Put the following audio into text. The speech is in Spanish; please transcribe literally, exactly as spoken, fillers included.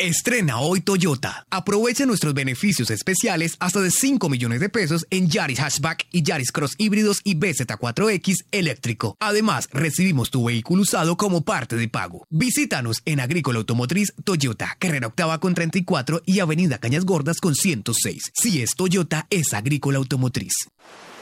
Estrena hoy Toyota. Aprovecha nuestros beneficios especiales hasta de cinco millones de pesos en Yaris Hatchback y Yaris Cross híbridos y B Z cuatro X eléctrico. Además, recibimos tu vehículo usado como parte de pago. Visítanos en Agrícola Automotriz Toyota, Carrera Octava con treinta y cuatro y Avenida Cañas Gordas con ciento seis. Si es Toyota, es Agrícola Automotriz.